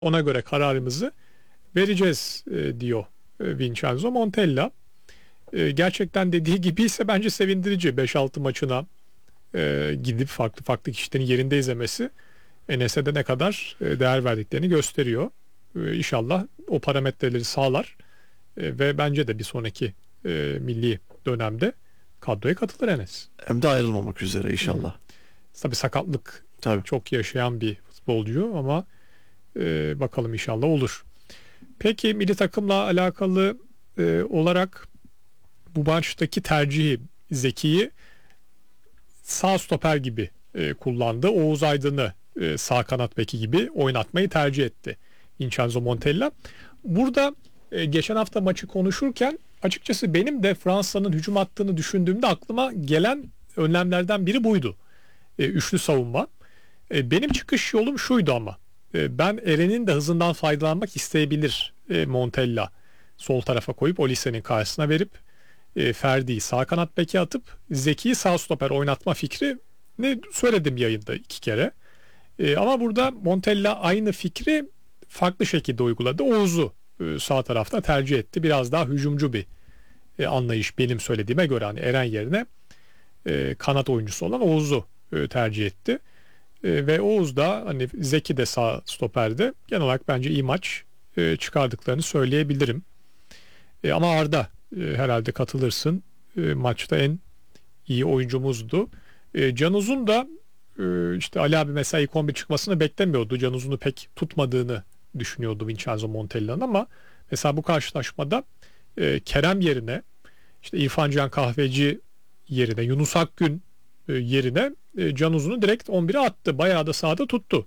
Ona göre kararımızı vereceğiz diyor Vincenzo Montella. Gerçekten dediği gibi ise bence sevindirici. 5-6 maçına gidip farklı farklı kişilerin yerinde izlemesi Enes'e de ne kadar değer verdiklerini gösteriyor. İnşallah o parametreleri sağlar ve bence de bir sonraki milli dönemde kadroya katılır Enes. Hem de ayrılmamak üzere Hı hı. inşallah. Tabii sakatlık Tabii. çok yaşayan bir futbolcu ama bakalım inşallah olur. Peki milli takımla alakalı olarak bu maçtaki tercihi Zeki'yi sağ stoper gibi kullandı. Oğuz Aydın'ı sağ kanat beki gibi oynatmayı tercih etti Vincenzo Montella. Burada geçen hafta maçı konuşurken açıkçası benim de Fransa'nın hücum attığını düşündüğümde aklıma gelen önlemlerden biri buydu. Üçlü savunma. Benim çıkış yolum şuydu ama. Ben Eren'in de hızından faydalanmak isteyebilir Montella. Sol tarafa koyup Olise'nin karşısına verip Ferdi'yi sağ kanat beke atıp Zeki'yi sağ stoper oynatma fikri ne söyledim yayında 2 kere. Ama burada Montella aynı fikri farklı şekilde uyguladı. Oğuz'u sağ tarafta tercih etti. Biraz daha hücumcu bir anlayış benim söylediğime göre. Hani Eren yerine kanat oyuncusu olan Oğuz'u tercih etti. Ve Oğuz da hani Zeki de sağ stoperde genel olarak bence iyi maç çıkardıklarını söyleyebilirim. Ama Arda herhalde katılırsın. Maçta en iyi oyuncumuzdu. Can Uzun da işte Ali abi mesela ilk 11 çıkmasını beklemiyordu. Can Uzun'u pek tutmadığını düşünüyordu Vincenzo Montella'nın ama mesela bu karşılaşmada Kerem yerine işte İrfan Can Kahveci yerine Yunus Akgün yerine Can Uzun'u direkt 11'e attı. Bayağı da sahada tuttu.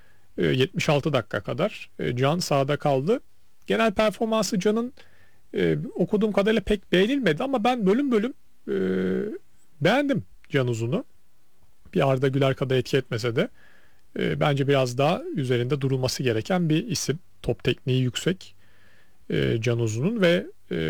76 dakika kadar Can sahada kaldı. Genel performansı Can'ın okuduğum kadarıyla pek beğenilmedi ama ben bölüm bölüm e, beğendim Can Uzun'u. Bir Arda Güler kadar etki etmese de bence biraz daha üzerinde durulması gereken bir isim. Top tekniği yüksek Can Uzun'un ve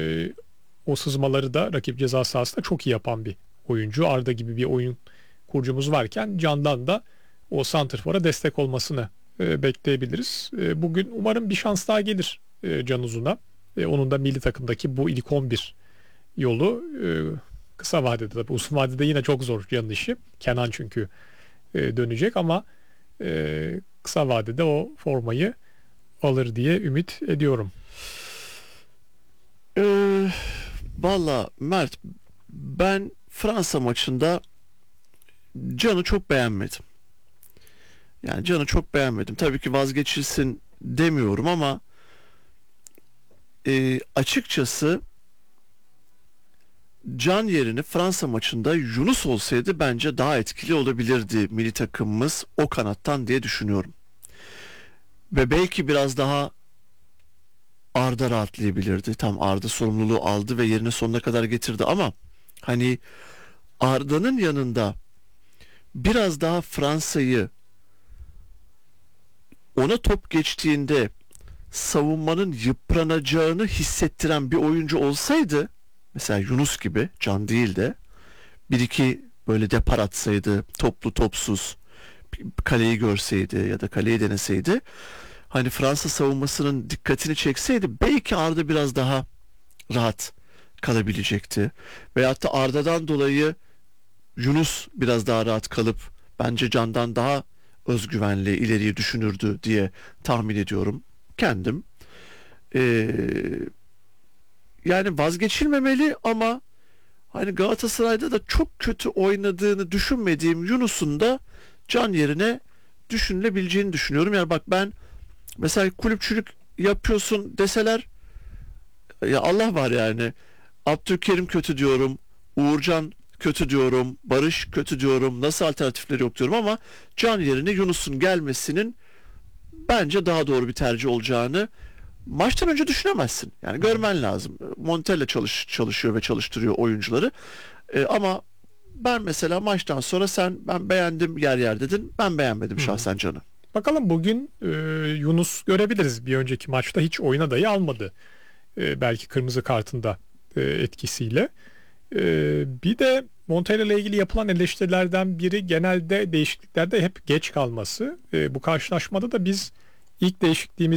o sızmaları da rakip ceza sahasında çok iyi yapan bir oyuncu. Arda gibi bir oyun kurucumuz varken Can'dan da o santrfora destek olmasını bekleyebiliriz. Bugün umarım bir şans daha gelir Can Uzun'a. Onun da milli takımdaki bu ilk 11 yolu kısa vadede tabii uzun vadede yine çok zor Can'ın işi. Kenan çünkü dönecek ama kısa vadede o formayı alır diye ümit ediyorum. Ee, Valla Mert, ben Fransa maçında Can'ı çok beğenmedim. Yani Can'ı çok beğenmedim. Tabii ki vazgeçilsin demiyorum ama açıkçası Can yerine Fransa maçında Yunus olsaydı bence daha etkili olabilirdi milli takımımız o kanattan diye düşünüyorum. Ve belki biraz daha Arda rahatlayabilirdi. Tam Arda sorumluluğu aldı ve yerine sonuna kadar getirdi ama hani Arda'nın yanında biraz daha Fransa'yı ona top geçtiğinde savunmanın yıpranacağını hissettiren bir oyuncu olsaydı, mesela Yunus gibi, Can değil de bir iki böyle depar atsaydı, toplu topsuz kaleyi görseydi ya da kaleyi deneseydi, hani Fransa savunmasının dikkatini çekseydi belki Arda biraz daha rahat kalabilecekti. Veyahut da Arda'dan dolayı Yunus biraz daha rahat kalıp bence Can'dan daha özgüvenli ileriyi düşünürdü diye tahmin ediyorum kendim. Ee, Yani vazgeçilmemeli ama hani Galatasaray'da da çok kötü oynadığını düşünmediğim Yunus'un da Can yerine düşünülebileceğini düşünüyorum. Yani bak, ben mesela kulüpçülük yapıyorsun deseler, ya Allah var yani, Abdülkerim kötü diyorum, Uğurcan kötü diyorum, Barış kötü diyorum, nasıl alternatifleri yok diyorum ama Can yerine Yunus'un gelmesinin bence daha doğru bir tercih olacağını maçtan önce düşünemezsin. Yani görmen lazım. Montella çalışıyor ve çalıştırıyor oyuncuları. Ama ben mesela maçtan sonra ben beğendim yer yer dedin. Ben beğenmedim Hı hı. şahsen Can'ı. Bakalım bugün Yunus görebiliriz. Bir önceki maçta hiç oyuna dahi almadı. Belki kırmızı kartında etkisiyle. Bir de Montella ile ilgili yapılan eleştirilerden biri genelde değişikliklerde hep geç kalması. Bu karşılaşmada da biz ilk değişikliğimiz